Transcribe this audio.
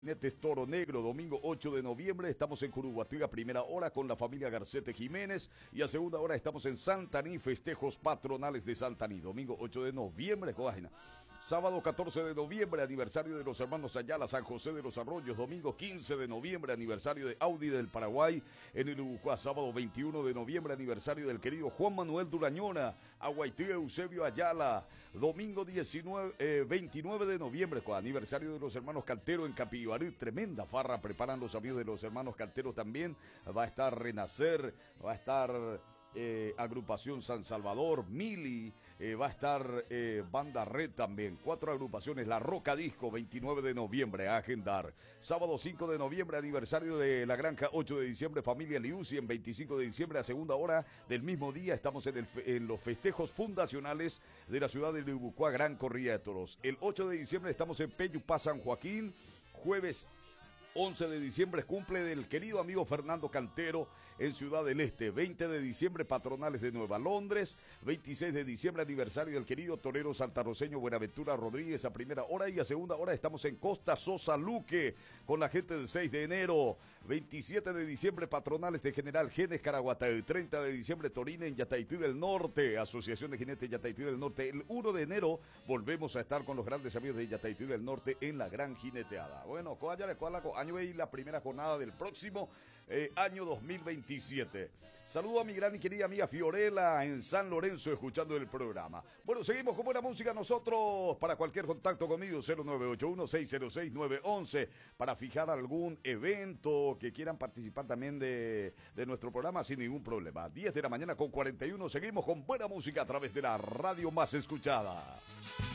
Jinetes Toro Negro, domingo 8 de noviembre, estamos en Curuguatí a primera hora con la familia Garcete Jiménez y a segunda hora estamos en Santaní, festejos patronales de Santaní, domingo 8 de noviembre, cojina. Sábado 14 de noviembre, aniversario de los hermanos Ayala, San José de los Arroyos. Domingo 15 de noviembre, aniversario de Audi del Paraguay en el Uruguay. Sábado 21 de noviembre, aniversario del querido Juan Manuel Durañona, Aguaití Eusebio Ayala. Domingo 29 de noviembre, aniversario de los hermanos Cantero en Capibarí. Tremenda farra preparan los amigos de los hermanos Cantero también. Va a estar Renacer, va a estar agrupación San Salvador, Mili, va a estar Banda Red también, 4 agrupaciones, La Roca Disco, 29 de noviembre, a agendar. Sábado 5 de noviembre, aniversario de La Granja, 8 de diciembre, Familia Liusi, en 25 de diciembre, a segunda hora del mismo día, estamos en los festejos fundacionales de la ciudad de Uruguay, Gran Corrida de Toros. El 8 de diciembre estamos en Peyupá, San Joaquín, jueves 11 de diciembre, cumple del querido amigo Fernando Cantero en Ciudad del Este. 20 de diciembre, patronales de Nueva Londres. 26 de diciembre, aniversario del querido torero santarroceño Buenaventura Rodríguez a primera hora. Y a segunda hora estamos en Costa Sosa Luque con la gente del 6 de enero. 27 de diciembre, patronales de General Genes Caraguatay. 30 de diciembre, Torina en Yataití del Norte, Asociación de Jinetes Yataití del Norte. El 1 de enero volvemos a estar con los grandes amigos de Yataití del Norte en la Gran Jineteada. Bueno, año y la primera jornada del próximo año 2027. Saludo a mi gran y querida amiga Fiorella en San Lorenzo escuchando el programa. Bueno, seguimos con buena música nosotros. Para cualquier contacto conmigo, 0981-606-911, para fijar algún evento que quieran participar también de nuestro programa sin ningún problema. 10 de la mañana con 41, seguimos con buena música a través de la radio más escuchada.